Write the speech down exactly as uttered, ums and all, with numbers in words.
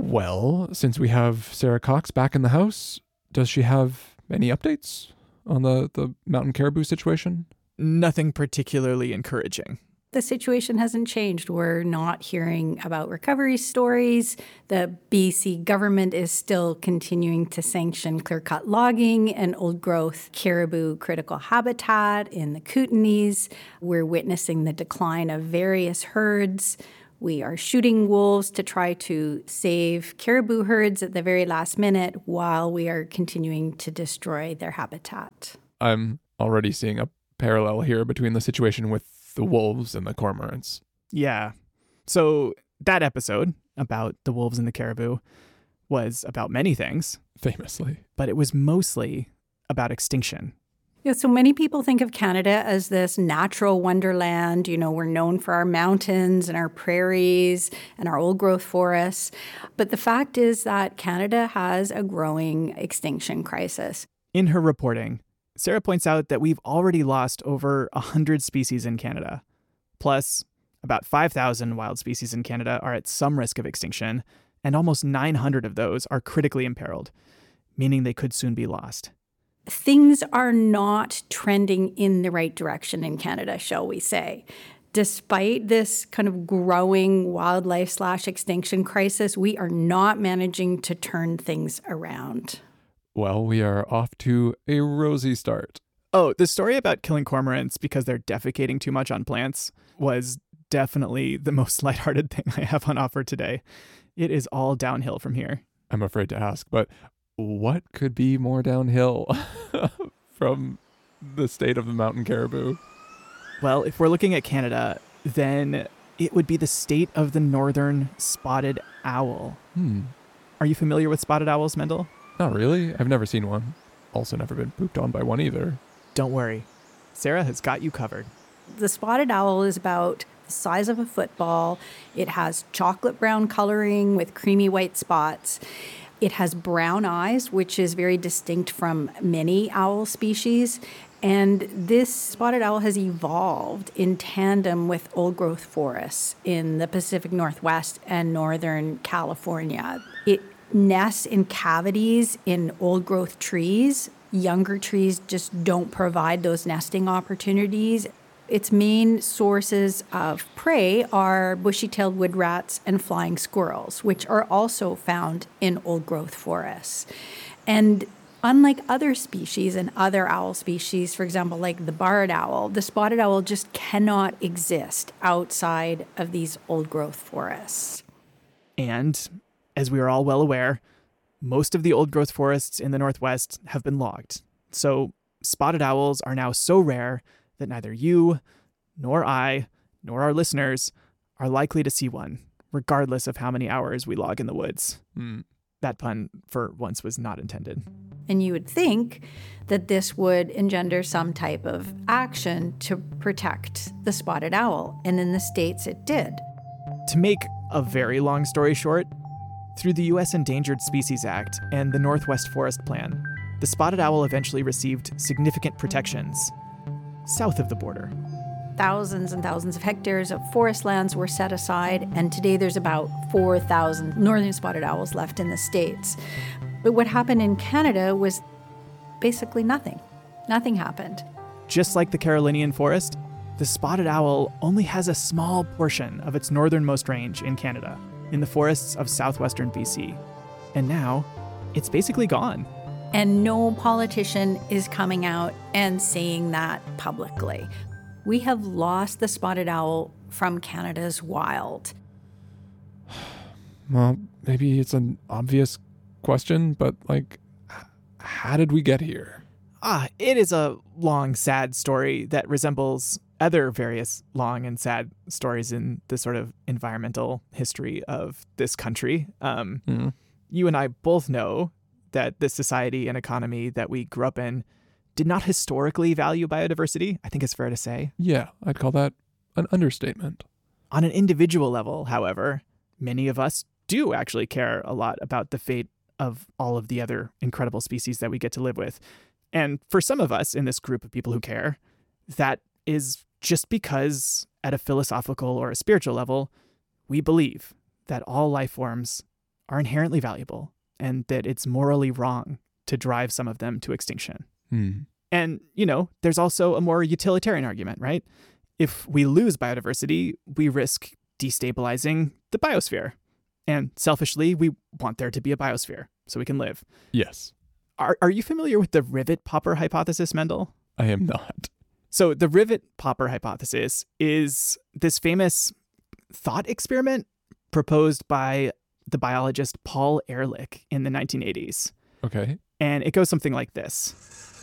Well, since we have Sarah Cox back in the house, does she have any updates on the, the mountain caribou situation? Nothing particularly encouraging. The situation hasn't changed. We're not hearing about recovery stories. The B C government is still continuing to sanction clear-cut logging and old-growth caribou critical habitat in the Kootenays. We're witnessing the decline of various herds. We are shooting wolves to try to save caribou herds at the very last minute while we are continuing to destroy their habitat. I'm already seeing a parallel here between the situation with the wolves and the cormorants. Yeah. So that episode about the wolves and the caribou was about many things. Famously. But it was mostly about extinction. Yeah, so many people think of Canada as this natural wonderland. You know, we're known for our mountains and our prairies and our old-growth forests. But the fact is that Canada has a growing extinction crisis. In her reporting, Sarah points out that we've already lost over one hundred species in Canada. Plus, about five thousand wild species in Canada are at some risk of extinction, and almost nine hundred of those are critically imperiled, meaning they could soon be lost. Things are not trending in the right direction in Canada, shall we say. Despite this kind of growing wildlife slash extinction crisis, we are not managing to turn things around. Well, we are off to a rosy start. Oh, the story about killing cormorants because they're defecating too much on plants was definitely the most lighthearted thing I have on offer today. It is all downhill from here. I'm afraid to ask, but what could be more downhill from the state of the mountain caribou? Well, if we're looking at Canada, then it would be the state of the northern spotted owl. Hmm. Are you familiar with spotted owls, Mendel? Not really. I've never seen one. Also never been pooped on by one either. Don't worry. Sarah has got you covered. The spotted owl is about the size of a football. It has chocolate brown coloring with creamy white spots. It has brown eyes, which is very distinct from many owl species. And this spotted owl has evolved in tandem with old-growth forests in the Pacific Northwest and Northern California. It nests in cavities in old-growth trees. Younger trees just don't provide those nesting opportunities. Its main sources of prey are bushy-tailed wood rats and flying squirrels, which are also found in old-growth forests. And unlike other species and other owl species, for example, like the barred owl, the spotted owl just cannot exist outside of these old-growth forests. And as we are all well aware, most of the old-growth forests in the Northwest have been logged. So spotted owls are now so rare that neither you, nor I, nor our listeners are likely to see one, regardless of how many hours we log in the woods. Mm. That pun, for once, was not intended. And you would think that this would engender some type of action to protect the spotted owl. And in the States, it did. To make a very long story short, through the U S Endangered Species Act and the Northwest Forest Plan, the spotted owl eventually received significant protections south of the border. Thousands and thousands of hectares of forest lands were set aside, and today there's about four thousand northern spotted owls left in the States. But what happened in Canada was basically nothing. Nothing happened. Just like the Carolinian forest, the spotted owl only has a small portion of its northernmost range in Canada, in the forests of southwestern B C. And now, it's basically gone. And no politician is coming out and saying that publicly. We have lost the spotted owl from Canada's wild. Well, maybe it's an obvious question, but, like, how did we get here? Ah, it is a long, sad story that resembles other various long and sad stories in the sort of environmental history of this country. Um, mm-hmm. You and I both know that the society and economy that we grew up in did not historically value biodiversity, I think it's fair to say. Yeah, I'd call that an understatement. On an individual level, however, many of us do actually care a lot about the fate of all of the other incredible species that we get to live with. And for some of us in this group of people who care, that is just because at a philosophical or a spiritual level, we believe that all life forms are inherently valuable and that it's morally wrong to drive some of them to extinction. Hmm. And, you know, there's also a more utilitarian argument, right? If we lose biodiversity, we risk destabilizing the biosphere. And selfishly, we want there to be a biosphere so we can live. Yes. Are, are you familiar with the rivet popper hypothesis, Mendel? I am not. So the rivet popper hypothesis is this famous thought experiment proposed by the biologist Paul Ehrlich in the nineteen eighties. Okay. And it goes something like this.